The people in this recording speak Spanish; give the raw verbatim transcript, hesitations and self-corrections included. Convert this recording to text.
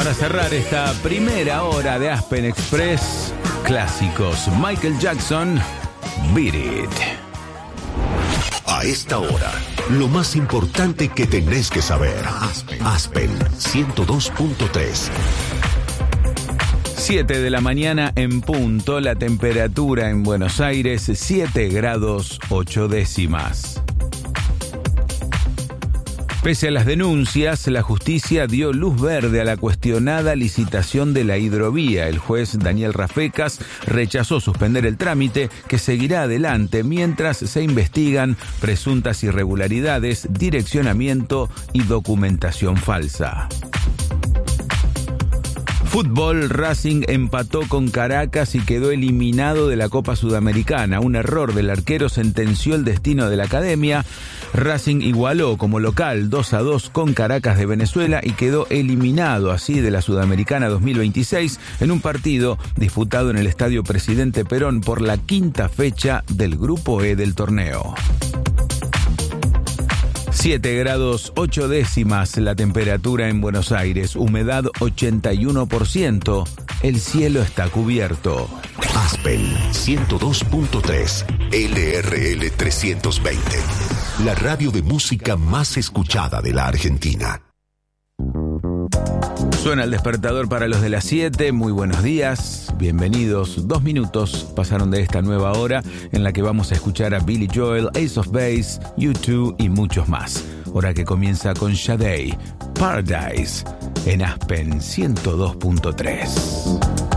Para cerrar esta primera hora de Aspen Express, clásicos. Michael Jackson, Beat It. A esta hora, lo más importante que tenés que saber. Aspen, Aspen ciento dos punto tres. siete de la mañana en punto, la temperatura en Buenos Aires, siete grados ocho décimas. Pese a las denuncias, la justicia dio luz verde a la cuestionada licitación de la hidrovía. El juez Daniel Rafecas rechazó suspender el trámite, que seguirá adelante mientras se investigan presuntas irregularidades, direccionamiento y documentación falsa. Fútbol, Racing empató con Caracas y quedó eliminado de la Copa Sudamericana. Un error del arquero sentenció el destino de la academia. Racing igualó como local dos a dos con Caracas de Venezuela y quedó eliminado así de la Sudamericana dos mil veintiséis en un partido disputado en el Estadio Presidente Perón por la quinta fecha del Grupo E del torneo. siete grados ocho décimas la temperatura en Buenos Aires, humedad ochenta y uno por ciento, el cielo está cubierto. Aspen ciento dos punto tres, L R L trescientos veinte, la radio de música más escuchada de la Argentina. Suena el despertador para los de las siete. Muy buenos días, bienvenidos. Dos minutos pasaron de esta nueva hora en la que vamos a escuchar a Billy Joel, Ace of Base, U dos y muchos más. Hora que comienza con Sade, Paradise, en Aspen ciento dos punto tres.